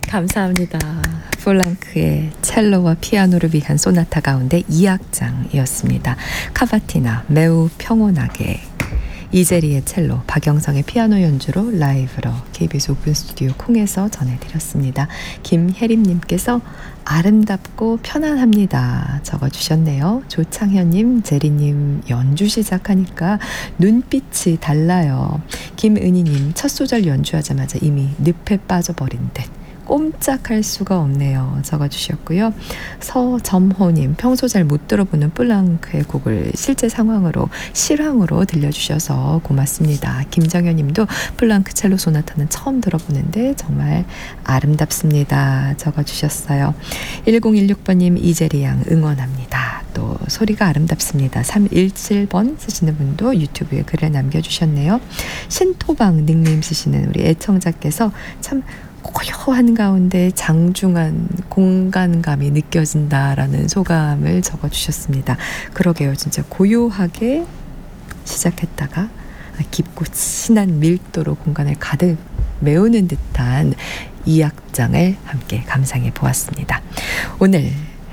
감사합니다. 플랑크의 첼로와 피아노를 위한 소나타 가운데 2악장이었습니다. 카바티나 매우 평온하게, 이재리의 첼로, 박영성의 피아노 연주로 라이브로 KBS 오픈 스튜디오 콩에서 전해드렸습니다. 김혜림님께서 아름답고 편안합니다 적어주셨네요. 조창현님, 제리님 연주 시작하니까 눈빛이 달라요. 김은희님, 첫 소절 연주하자마자 이미 늪에 빠져버린 듯 꼼짝할 수가 없네요 적어주셨고요. 서점호님, 평소 잘 못 들어보는 플랑크의 곡을 실제 상황으로 실황으로 들려주셔서 고맙습니다. 김정현님도 플랑크 첼로 소나타는 처음 들어보는데 정말 아름답습니다 적어주셨어요. 1016번님, 이재리 양 응원합니다. 또 소리가 아름답습니다. 317번 쓰시는 분도 유튜브에 글을 남겨주셨네요. 신토방 닉네임 쓰시는 우리 애청자께서 참 고요한 가운데 장중한 공간감이 느껴진다라는 소감을 적어주셨습니다. 그러게요. 진짜 고요하게 시작했다가 깊고 진한 밀도로 공간을 가득 메우는 듯한 이 악장을 함께 감상해 보았습니다. 오늘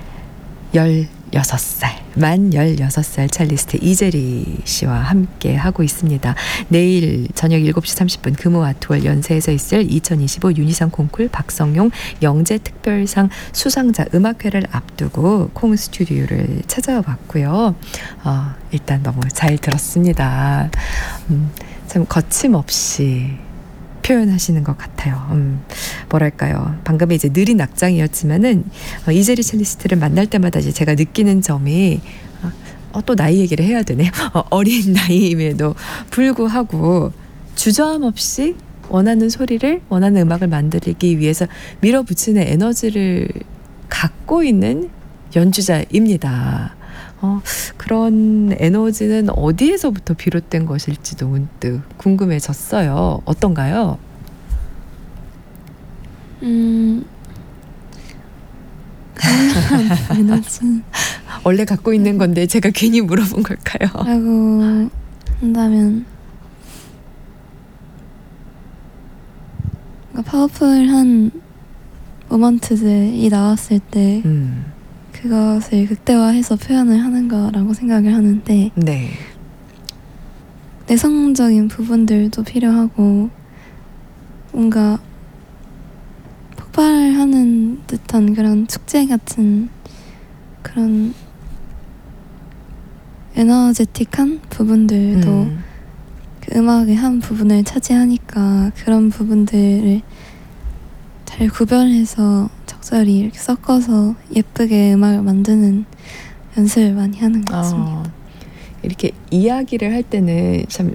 16살, 만 16살 첼리스트 이재리 씨와 함께 하고 있습니다. 내일 저녁 7시 30분 금호아트월 연세에서 있을 2025 윤희상 콩쿨 박성용 영재특별상 수상자 음악회를 앞두고 콩 스튜디오를 찾아왔고요. 일단 너무 잘 들었습니다. 참 거침없이 표현하시는 것 같아요. 뭐랄까요. 방금 이제 느린 악장이었지만은 이재리 첼리스트를 만날 때마다 이제 제가 느끼는 점이 또 나이 얘기를 해야 되네. 어린 나이임에도 불구하고 주저함 없이 원하는 소리를, 원하는 음악을 만들기 위해서 밀어붙이는 에너지를 갖고 있는 연주자입니다. 그런 에너지는 어디에서부터 비롯된 것일지도 문득 궁금해졌어요. 어떤가요? 에너지 원래 갖고 있는 건데 제가 괜히 물어본 걸까요? 라고 한다면 파워풀한 모먼트들이 나왔을 때 그것을 극대화해서 표현을 하는 거라고 생각을 하는데, 네. 내성적인 부분들도 필요하고 뭔가 폭발하는 듯한 그런 축제 같은 그런 에너제틱한 부분들도 그 음악의 한 부분을 차지하니까 그런 부분들을 잘 구별해서 적절히 이렇게 섞어서 예쁘게 음악을 만드는 연습을 많이 하는 것 같습니다. 이렇게 이야기를 할 때는 참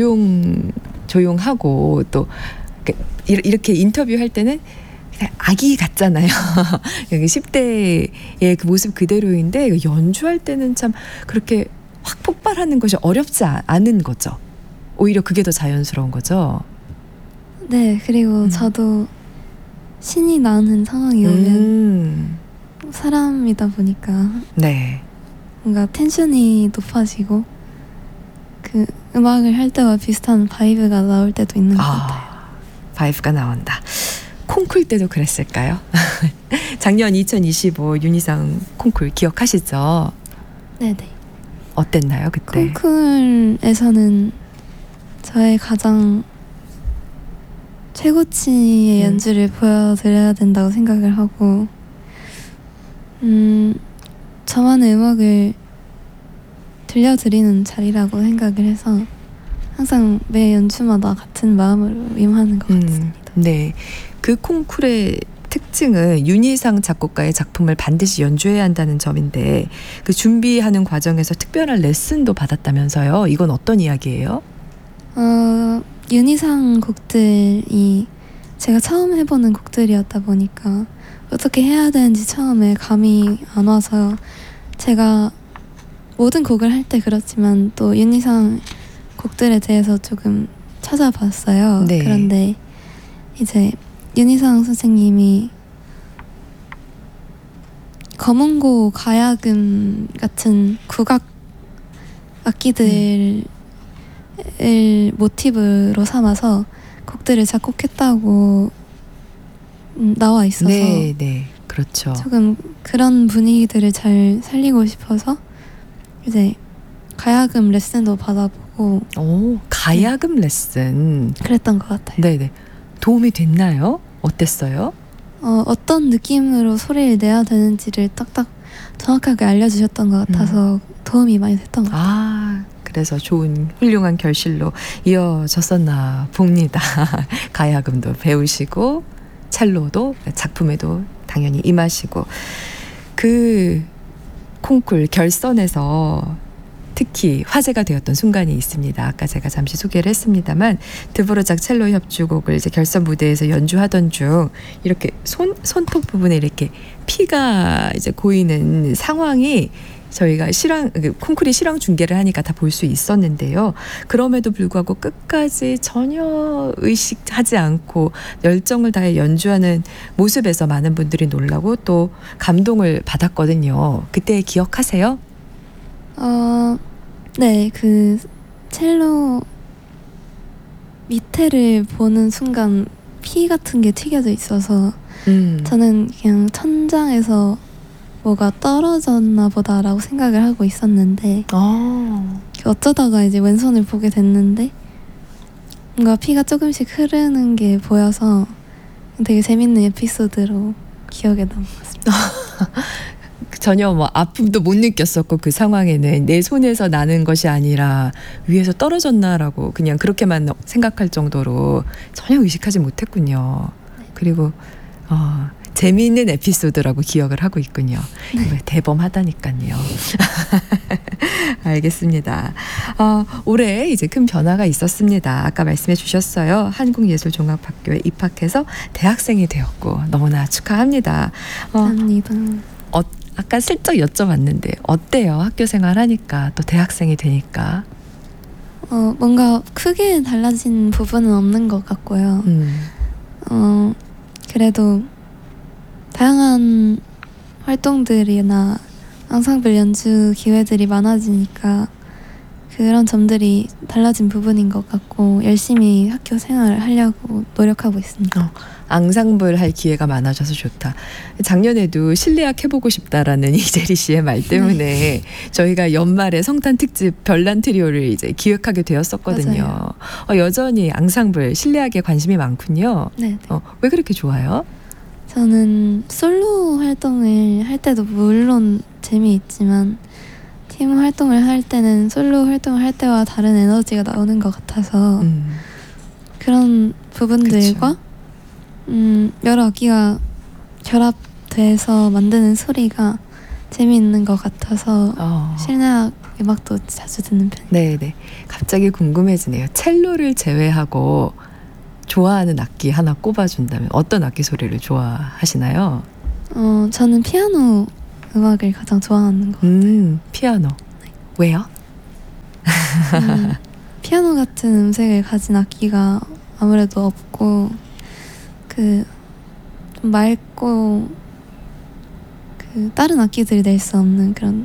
조용하고 또 이렇게 인터뷰할 때는 아기 같잖아요. 여기 10대의 그 모습 그대로인데 연주할 때는 참 그렇게 확 폭발하는 것이 어렵지 않은 거죠. 오히려 그게 더 자연스러운 거죠. 네, 그리고 저도 신이 나는 상황이 오면 사람이다 보니까 네. 뭔가 텐션이 높아지고 그 음악을 할 때와 비슷한 바이브가 나올 때도 있는 것 같아요. 바이브가 나온다. 콩쿨 때도 그랬을까요? 작년 2025 윤희상 콩쿨 기억하시죠? 네네. 어땠나요 그때? 콩쿨에서는 저의 가장 최고치의 연주를 보여드려야 된다고 생각을 하고, 저만의 음악을 들려드리는 자리라고 생각을 해서 항상 매 연주마다 같은 마음으로 임하는 것 같습니다. 네, 그 콩쿨의 특징은 윤희상 작곡가의 작품을 반드시 연주해야 한다는 점인데, 그 준비하는 과정에서 특별한 레슨도 받았다면서요. 이건 어떤 이야기예요? 윤희상 곡들이 제가 처음 해보는 곡들이었다 보니까 어떻게 해야 되는지 처음에 감이 안 와서, 제가 모든 곡을 할 때 그렇지만 또 윤희상 곡들에 대해서 조금 찾아봤어요. 네. 그런데 이제 윤희상 선생님이 검은고 가야금 같은 국악 악기들을 모티브로 삼아서 곡들을 작곡했다고 나와 있어서 네, 네, 그렇죠. 조금 그런 분위기들을 잘 살리고 싶어서 이제 가야금 레슨도 받아보고 오, 가야금 레슨. 그랬던 것 같아요. 네, 네. 도움이 됐나요? 어땠어요? 어떤 느낌으로 소리를 내야 되는지를 딱딱 정확하게 알려주셨던 것 같아서 도움이 많이 됐던 것 같아요. 아, 그래서 좋은 훌륭한 결실로 이어졌었나 봅니다. 가야금도 배우시고 첼로도 작품에도 당연히 임하시고 그 콩쿨 결선에서 특히 화제가 되었던 순간이 있습니다. 아까 제가 잠시 소개를 했습니다만 드보르작 첼로 협주곡을 이제 결선 무대에서 연주하던 중 이렇게 손톱 부분에 이렇게 피가 이제 고이는 상황이 저희가 콩쿨이 실황 중계를 하니까 다 볼 수 있었는데요. 그럼에도 불구하고 끝까지 전혀 의식하지 않고 열정을 다해 연주하는 모습에서 많은 분들이 놀라고 또 감동을 받았거든요. 그때 기억하세요? 네, 그 첼로 밑에를 보는 순간 피 같은 게 튀겨져 있어서 저는 그냥 천장에서 뭐가 떨어졌나 보다라고 생각을 하고 있었는데 어쩌다가 이제 왼손을 보게 됐는데 뭔가 피가 조금씩 흐르는 게 보여서 되게 재밌는 에피소드로 기억에 남았습니다. 전혀 뭐 아픔도 못 느꼈었고 그 상황에는 내 손에서 나는 것이 아니라 위에서 떨어졌나라고 그냥 그렇게만 생각할 정도로 전혀 의식하지 못했군요. 그리고 재미있는 에피소드라고 기억을 하고 있군요. 네. 대범하다니까요. 알겠습니다. 올해 이제 큰 변화가 있었습니다. 아까 말씀해 주셨어요. 한국예술종합학교에 입학해서 대학생이 되었고 너무나 축하합니다. 감사합니다. 아까 슬쩍 여쭤봤는데 어때요? 학교 생활하니까 또 대학생이 되니까. 뭔가 크게 달라진 부분은 없는 것 같고요. 그래도 다양한 활동들이나 앙상블 연주 기회들이 많아지니까 그런 점들이 달라진 부분인 것 같고 열심히 학교 생활을 하려고 노력하고 있습니다. 앙상블 할 기회가 많아져서 좋다. 작년에도 실내악 해보고 싶다라는 이재리 씨의 말 때문에 저희가 연말에 성탄 특집 별난 트리오를 이제 기획하게 되었었거든요. 여전히 앙상블 실내악에 관심이 많군요. 네. 왜 그렇게 좋아요? 저는 솔로 활동을 할 때도 물론 재미있지만 팀 활동을 할 때는 솔로 활동을 할 때와 다른 에너지가 나오는 것 같아서 그런 부분들과 여러 악기가 결합돼서 만드는 소리가 재미있는 것 같아서 실내악 음악도 자주 듣는 편이에요. 네네. 갑자기 궁금해지네요. 첼로를 제외하고 좋아하는 악기 하나 꼽아준다면 어떤 악기 소리를 좋아하시나요? 저는 피아노 음악을 가장 좋아하는 것 같아요. 피아노. 네. 왜요? 피아노 같은 음색을 가진 악기가 아무래도 없고 좀 맑고 다른 악기들이 낼 수 없는 그런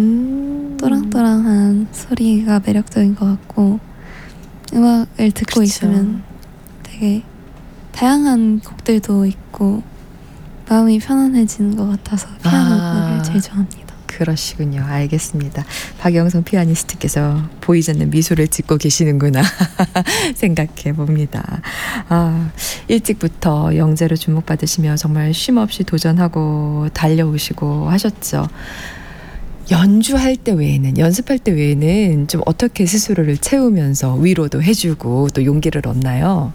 또랑또랑한 소리가 매력적인 것 같고 음악을 듣고 그쵸. 있으면 되게 다양한 곡들도 있고 마음이 편안해지는 것 같아서 피아노 음악을 제일 좋아합니다. 그러시군요. 알겠습니다. 박영성 피아니스트께서 보이지 않는 미소를 짓고 계시는구나 생각해 봅니다. 일찍부터 영재로 주목받으시며 정말 쉼없이 도전하고 달려오시고 하셨죠. 연주할 때 외에는, 연습할 때 외에는 좀 어떻게 스스로를 채우면서 위로도 해주고 또 용기를 얻나요?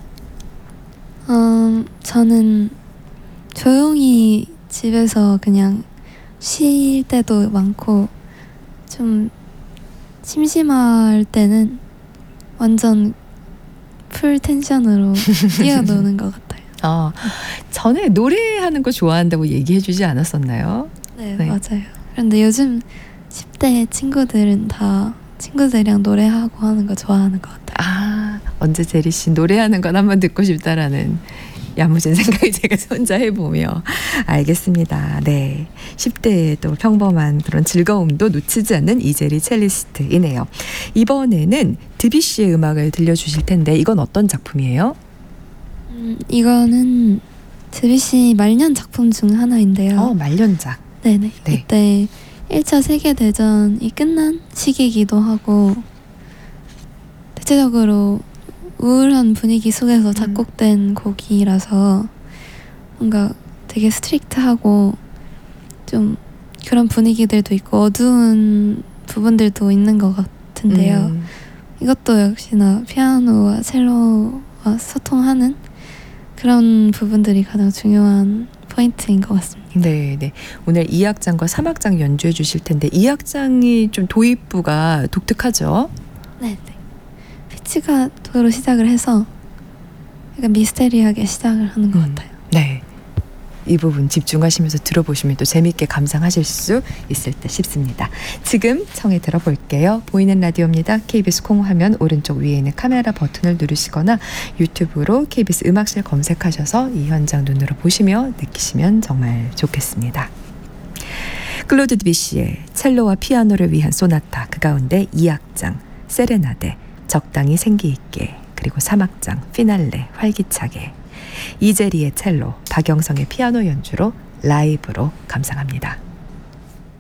저는 조용히 집에서 그냥 쉴 때도 많고 좀 심심할 때는 완전 풀 텐션으로 뛰어노는 것 같아요. 전에 노래하는 거 좋아한다고 얘기해 주지 않았었나요? 네, 맞아요. 그런데 요즘 10대 친구들은 다 친구들이랑 노래하고 하는 거 좋아하는 것 같아요. 언제 제리 씨 노래하는 건 한번 듣고 싶다라는 야무진 생각이 제가 혼자 해보며 알겠습니다. 네, 10대에도 평범한 그런 즐거움도 놓치지 않는 이재리 첼리스트이네요. 이번에는 드뷔시의 음악을 들려주실 텐데 이건 어떤 작품이에요? 이거는 드뷔시 말년 작품 중 하나인데요. 말년작. 네네. 네. 이때 1차 세계대전이 끝난 시기이기도 하고 대체적으로 우울한 분위기 속에서 작곡된 곡이라서 뭔가 되게 스트릭트하고 좀 그런 분위기들도 있고 어두운 부분들도 있는 것 같은데요. 이것도 역시나 피아노와 첼로와 소통하는 그런 부분들이 가장 중요한 포인트인 것 같습니다. 네. 오늘 2악장과 3악장 연주해 주실 텐데 2악장이 좀 도입부가 독특하죠? 네. 피치가 도로 시작을 해서 약간 미스테리하게 시작을 하는 것 같아요. 네. 이 부분 집중하시면서 들어보시면 또 재미있게 감상하실 수 있을 듯 싶습니다. 지금 청해 들어볼게요. 보이는 라디오입니다. KBS 콩 화면 오른쪽 위에 있는 카메라 버튼을 누르시거나 유튜브로 KBS 음악실 검색하셔서 이 현장 눈으로 보시며 느끼시면 정말 좋겠습니다. 클로드 드뷔시의 첼로와 피아노를 위한 소나타, 그 가운데 2악장 세레나데, 적당히 생기있게, 그리고 3악장 피날레 활기차게, 이재리의 첼로, 박영성의 피아노 연주로 라이브로 감상합니다.